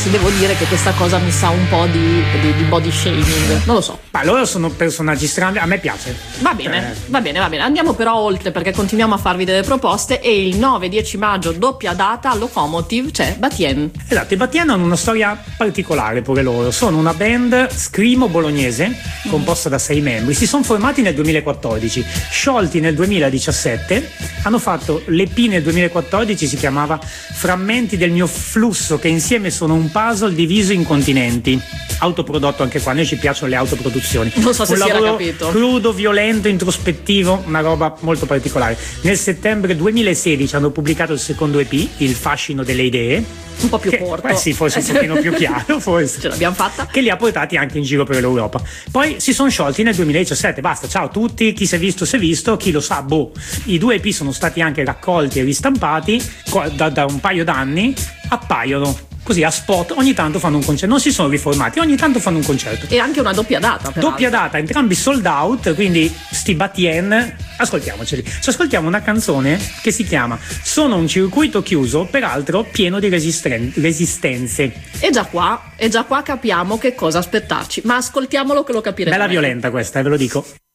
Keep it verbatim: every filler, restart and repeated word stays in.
se devo dire che questa cosa mi sa un po' di, di, di body shaming, non lo so. Ma loro sono personaggi strani, a me piace. Va bene, eh. va bene, va bene. Andiamo però oltre, perché continuiamo a farvi delle proposte, e il nove dieci maggio, doppia data, al Locomotive c'è Batien. Esatto, i Batien hanno una storia particolare pure loro. Sono una band scrimo bolognese composta da sei membri. Si sono formati nel duemilaquattordici, sciolti nel duemiladiciassette. Hanno fatto l'E P nel duemilaquattordici, si chiamava Frammenti del mio flusso, che insieme sono un puzzle diviso in continenti. Autoprodotto anche qua, a noi ci piacciono le autoproduzioni. Non so se un si era lavoro capito. Crudo, violento, introspettivo, una roba molto particolare. Nel settembre duemilasedici hanno pubblicato il secondo E P, Il fascino delle idee. Un po' più che, corto. Eh sì, forse un pochino più chiaro, forse. Ce l'abbiamo fatta. Che li ha portati anche in giro per l'Europa. Poi si sono sciolti nel duemiladiciassette, basta, ciao a tutti, chi si è visto si è visto, chi lo sa, boh. I due E P sono stati anche raccolti e ristampati da, da un paio d'anni, appaiono così a spot, ogni tanto fanno un concerto, non si sono riformati, ogni tanto fanno un concerto. E anche una doppia data, peraltro. Doppia data, entrambi sold out, quindi sti Batien, ascoltiamoceli. Ci ascoltiamo una canzone che si chiama Sono un circuito chiuso, peraltro pieno di resisten- resistenze. E già qua, e già qua capiamo che cosa aspettarci, ma ascoltiamolo che lo capiremo. Bella meglio. violenta questa, eh, ve lo dico.